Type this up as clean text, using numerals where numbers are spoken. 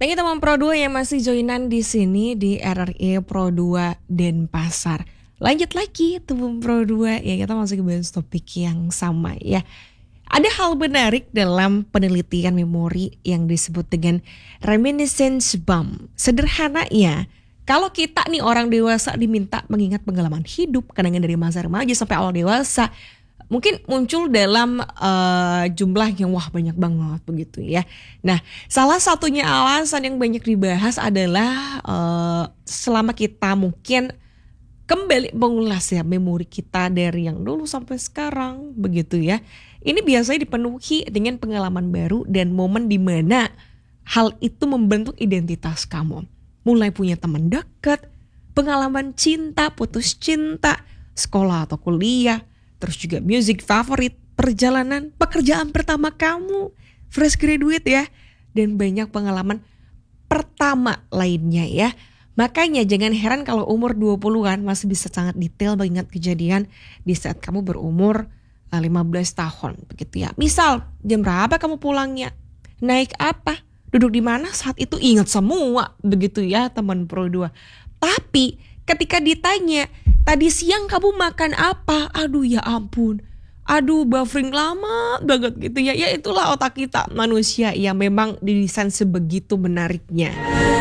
Thank you teman Pro 2 yang masih joinan di sini di RRI Pro 2 Denpasar. Lanjut lagi teman Pro 2 ya, kita masih bahas topik yang sama ya. Ada hal menarik dalam penelitian memori yang disebut dengan reminiscence bomb. Sederhananya, kalau kita nih orang dewasa diminta mengingat pengalaman hidup, kenangan dari masa remaja sampai awal dewasa, mungkin muncul dalam jumlah yang banyak banget begitu ya. Nah, salah satunya alasan yang banyak dibahas adalah selama kita mungkin kembali mengulas ya memori kita dari yang dulu sampai sekarang begitu ya. Ini biasanya dipenuhi dengan pengalaman baru dan momen di mana hal itu membentuk identitas kamu. Mulai punya teman dekat, pengalaman cinta, putus cinta, sekolah atau kuliah, terus juga music favorit, perjalanan, pekerjaan pertama kamu, fresh graduate ya, dan banyak pengalaman pertama lainnya ya. Makanya jangan heran kalau umur 20-an masih bisa sangat detail mengingat kejadian di saat kamu berumur 15 tahun begitu ya. Misal, jam berapa kamu pulangnya? Naik apa? Duduk di mana saat itu, ingat semua begitu ya teman Pro 2. Tapi ketika ditanya, tadi siang kamu makan apa? Aduh ya ampun. Aduh buffering lama banget gitu ya. Ya itulah otak kita manusia yang memang didesain sebegitu menariknya.